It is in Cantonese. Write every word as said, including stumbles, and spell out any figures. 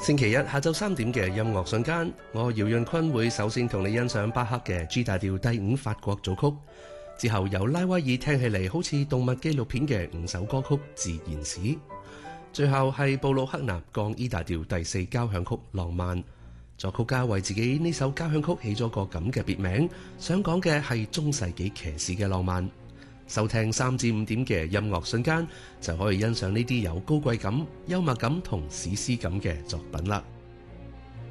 星期一下晝三點嘅音樂瞬間，我姚潤坤會首先同你欣賞巴赫嘅 G 大調第五法國組曲，之後由拉威爾聽起嚟好似動物紀錄片嘅五首歌曲《自然史》，最後係布魯克納降 E 大調第四交響曲《浪漫》。作曲家為自己呢首交響曲起咗個咁嘅別名，想講嘅係中世紀騎士嘅浪漫。收聽三至五點嘅音樂瞬間，就可以欣賞呢啲有高貴感、幽默感同史詩感嘅作品啦。